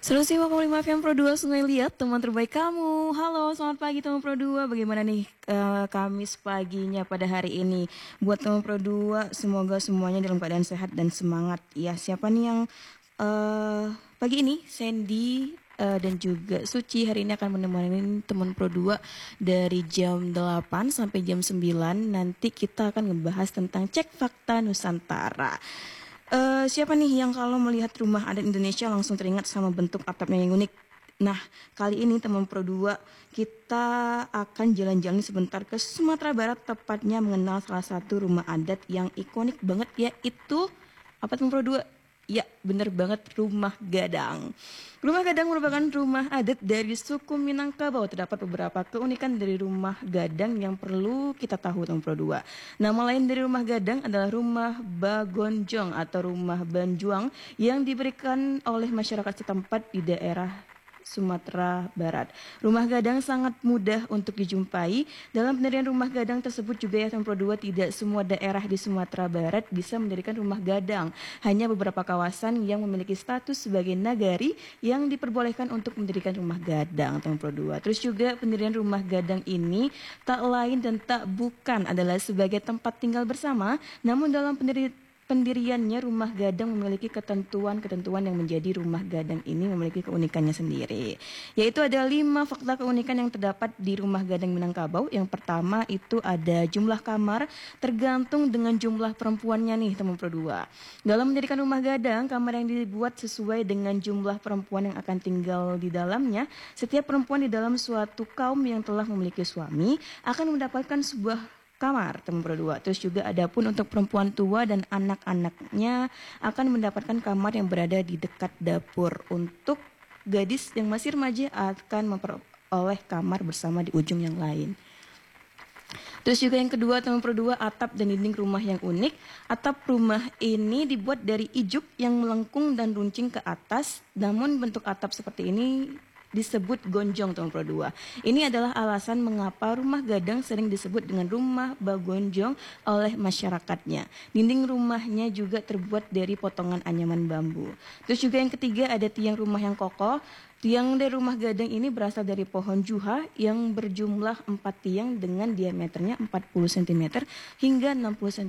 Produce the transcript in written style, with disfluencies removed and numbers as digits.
105,5 FM Pro 2 Sungai Liat, teman terbaik kamu. Halo, selamat pagi teman Pro 2. Bagaimana nih Kamis paginya pada hari ini? Buat teman Pro 2, semoga semuanya dalam keadaan sehat dan semangat. Ya, siapa nih yang pagi ini? Sandy dan juga Suci hari ini akan menemani teman Pro 2 dari jam 8 sampai jam 9. Nanti kita akan ngebahas tentang cek fakta Nusantara. Siapa nih yang kalau melihat rumah adat Indonesia langsung teringat sama bentuk atapnya yang unik? Nah, kali ini teman Pro 2 kita akan jalan-jalan sebentar ke Sumatera Barat, tepatnya mengenal salah satu rumah adat yang ikonik banget, yaitu apa teman Pro 2? Ya, bener banget, Rumah Gadang. Rumah Gadang merupakan rumah adat dari suku Minangkabau. Terdapat beberapa keunikan dari Rumah Gadang yang perlu kita tahu teman Pro 2. Nama lain dari Rumah Gadang adalah Rumah Bagonjong atau Rumah Banjuang yang diberikan oleh masyarakat setempat di daerah Sumatera Barat. Rumah gadang sangat mudah untuk dijumpai. Dalam pendirian rumah gadang tersebut juga ya teman Pro 2, tidak semua daerah di Sumatera Barat bisa mendirikan rumah gadang. Hanya beberapa kawasan yang memiliki status sebagai nagari yang diperbolehkan untuk mendirikan rumah gadang teman Pro 2. Terus juga pendirian rumah gadang ini tak lain dan tak bukan adalah sebagai tempat tinggal bersama, namun dalam pendiriannya rumah gadang memiliki ketentuan-ketentuan yang menjadi rumah gadang ini memiliki keunikannya sendiri. Yaitu ada 5 fakta keunikan yang terdapat di rumah gadang Minangkabau. Yang pertama itu ada jumlah kamar tergantung dengan jumlah perempuannya nih teman Pro 2. Dalam mendirikan rumah gadang, kamar yang dibuat sesuai dengan jumlah perempuan yang akan tinggal di dalamnya. Setiap perempuan di dalam suatu kaum yang telah memiliki suami akan mendapatkan sebuah kamar teman Pro 2. Terus juga ada pun untuk perempuan tua dan anak-anaknya akan mendapatkan kamar yang berada di dekat dapur. Untuk gadis yang masih remaja akan memperoleh kamar bersama di ujung yang lain. Terus juga yang kedua teman Pro 2, atap dan dinding rumah yang unik. Atap rumah ini dibuat dari ijuk yang melengkung dan runcing ke atas. Namun bentuk atap seperti ini disebut gonjong teman Pro 2. Ini adalah alasan mengapa rumah gadang sering disebut dengan rumah bagonjong oleh masyarakatnya. Dinding rumahnya juga terbuat dari potongan anyaman bambu. Terus juga yang ketiga ada tiang rumah yang kokoh. Tiang dari rumah gadang ini berasal dari pohon juha yang berjumlah 4 tiang dengan diameternya 40 cm hingga 60